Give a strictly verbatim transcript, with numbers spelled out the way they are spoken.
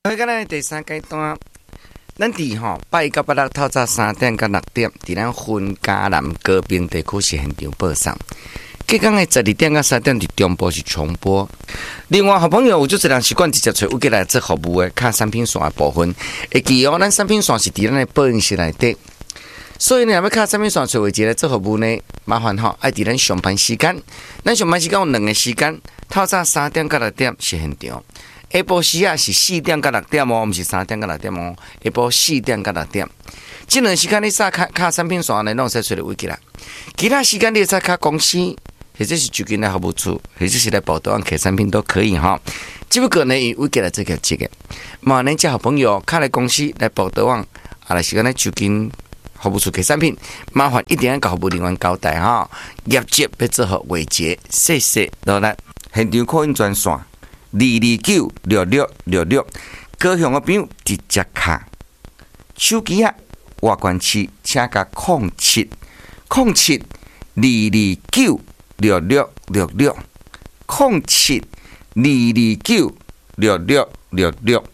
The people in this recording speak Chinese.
迄个咱第三阶段，咱伫吼八一到八六透早三点到六点，伫咱分嘉南高屏地区是现场播送。隔天的十二点到三点伫中部是重播。另外，好朋友有就是人习惯直接找有过来做服务的卡产品线的部分，会记哦，咱产品线是伫咱的保险室内底。所以呢，要卡产品线找位置来做服务呢，麻烦吼爱伫咱上班时间。咱上班时间有两个时间，透早三点到六点是现场。下晡时啊是四点到六点哦，毋是三点到六点哦。下晡四点到六点，这两时间你撒卡卡产品线呢，拢使找到位置啦。其他时间你使卡公司，或者是就近来服务处，或者是来报道客产品都可以哈。只不过呢，以位置来做个这个，嘛，恁这好朋友卡来公司来报道网，啊来时间来就近服务处客产品，麻烦一定要甲服务人员交代哈。业绩要做好维持，谢谢。落来现场扣印专线。二二九六六六六，高雄的朋友直接卡手机啊，外关区请加空七空七二二九六六六六空七二二九六六六六。